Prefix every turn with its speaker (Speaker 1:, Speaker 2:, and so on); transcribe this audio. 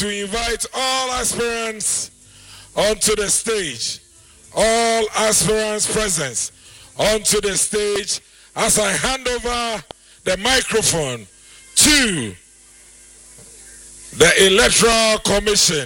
Speaker 1: to invite all aspirants onto the stage. All aspirants present onto the stage as I hand over the microphone to the Electoral Commission.